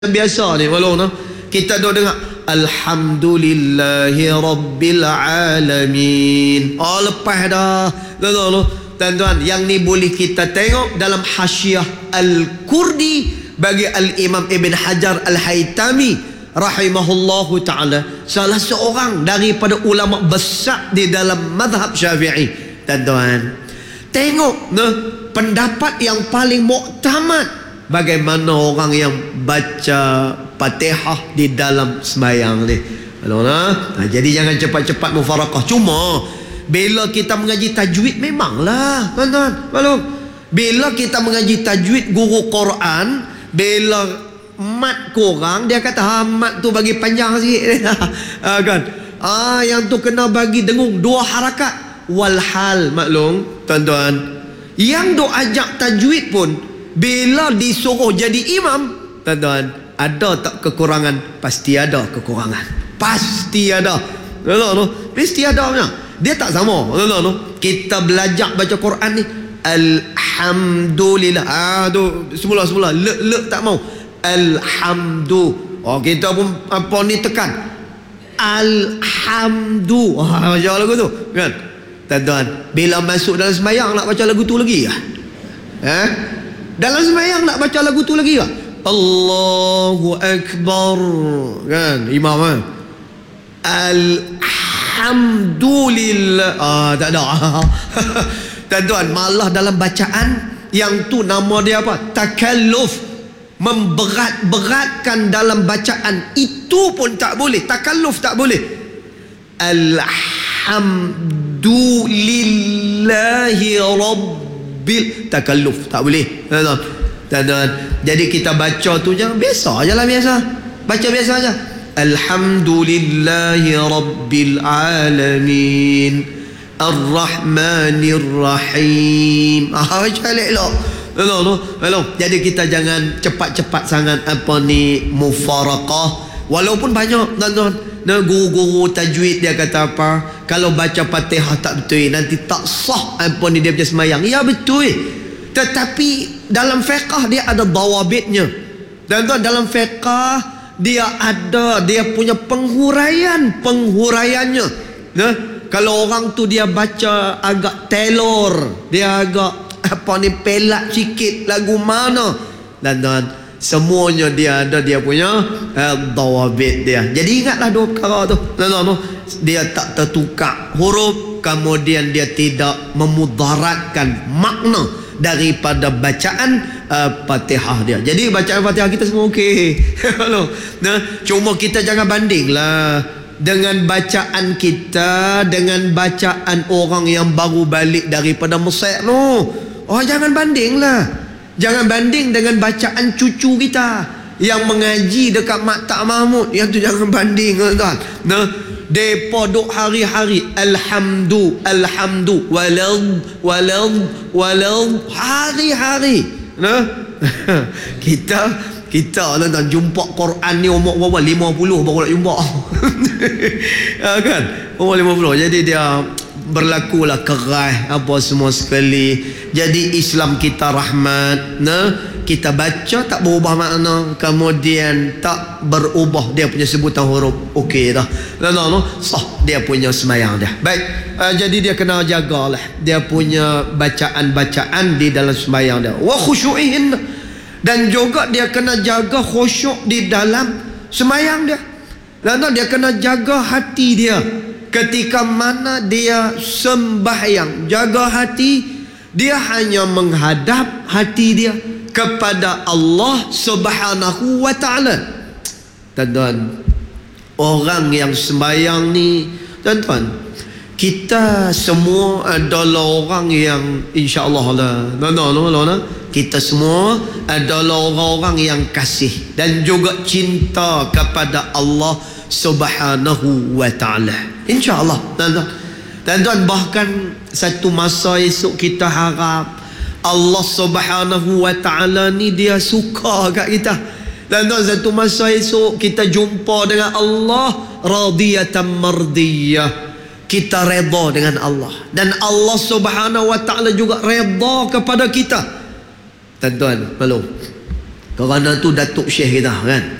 biasa ni walau no kita duk dengar alhamdulillahi rabbil alamin. Lepas dah tuan-tuan, yang ni boleh kita tengok dalam Hasyiah Al-Kurdi bagi Al-Imam Ibn Hajar Al-Haytami rahimahullahu ta'ala, salah seorang daripada ulama besar di dalam mazhab Syafi'i. Tuan-tuan, tengok pendapat yang paling muktamad bagaimana orang yang baca Fatihah di dalam sembahyang ni. Jadi jangan cepat-cepat mufarakah. Cuma bila kita mengaji tajwid, memanglah tuan-tuan, bila kita mengaji tajwid guru Quran, bila mat korang dia kata mat tu bagi panjang sikit kan. Yang tu kena bagi dengung 2 harakat. Walhal maklum tuan-tuan, yang duk ajak tajwid pun bila disuruh jadi imam, tuan-tuan, ada tak kekurangan? Pasti ada kekurangan. Pasti ada. Mesti ada punya. Dia tak sama. Kita belajar baca Quran ni, alhamdulillah. Semula le tak mau. Alhamdu. Kita pun apa ni tekan. Alhamdu. Baca lagu tu kan. Tuan-tuan, bila masuk dalam sembahyang nak baca lagu tu lagi ke? Dalam sembahyang nak baca lagu tu lagi ke? Allahu Akbar kan imam kan. Alhamdulillah. Tak ada. Tuan-tuan, malah dalam bacaan yang tu nama dia apa? Takalluf. Memberat-beratkan dalam bacaan itu pun tak boleh. Takalluf tak boleh. Alhamdulillahi rabbil, takalluf tak boleh. Tuan-tuan, jadi kita baca tu je biasa je lah, biasa baca biasa aja. Alhamdulillahi rabbil alamin arrahmanir rahim. Baca elok. Jadi kita jangan cepat-cepat sangat apa ni mufarakah. Walaupun banyak tuan-tuan, guru-guru tajwid dia kata apa, kalau baca Fatihah tak betul nanti tak sah apa ni dia punya sembahyang. Ya betul, tetapi dalam fiqh dia ada dawabitnya. Tuan-tuan, dalam fiqh dia ada dia punya penghuraiannya. Kalau orang tu dia baca agak telor, dia agak apa ni pelak sikit lagu mana, tuan-tuan, semuanya dia ada dia punya dawabit dia. Jadi ingatlah 2 perkara tu. Dia tak tertukar huruf, kemudian dia tidak memudaratkan makna daripada bacaan Fatihah dia. Jadi bacaan Fatihah kita semua okey. Cuma kita jangan bandinglah dengan bacaan kita dengan bacaan orang yang baru balik daripada Mesir tu. Jangan bandinglah. Jangan banding dengan bacaan cucu kita yang mengaji dekat Maktab Mahmud. Yang tu jangan banding, tuan. Depa duk hari-hari alhamdu walad hari-hari. Kita tuan jumpa Quran ni umur berapa? 50 baru nak jumpa. Kan? Umur 50. Jadi dia berlakulah keras apa semua sekali. Jadi Islam kita rahmat. Kita baca tak berubah makna, kemudian tak berubah dia punya sebutan huruf, okey dah. Sah dia punya sembahyang dia. Baik, jadi dia kena jagalah dia punya bacaan-bacaan di dalam sembahyang dia. Wa khusyu'ihin, dan juga dia kena jaga khusyuk di dalam sembahyang dia. Dia kena jaga hati dia ketika mana dia sembahyang. Jaga hati dia, hanya menghadap hati dia kepada Allah Subhanahu wa ta'ala. Tuan-tuan, orang yang sembahyang ni, tuan-tuan, kita semua adalah orang yang insya-Allah lah. Kita semua adalah orang-orang yang kasih dan juga cinta kepada Allah Subhanahu wa ta'ala. Insya-Allah, tuan-tuan, bahkan satu masa esok kita harap Allah Subhanahu wa ta'ala ni dia suka kat kita. Dan satu masa esok kita jumpa dengan Allah radiyatan mardiyah. Kita redha dengan Allah, dan Allah Subhanahu wa ta'ala juga redha kepada kita. Tuan-tuan, kerana tu Datuk Syekh kita kan.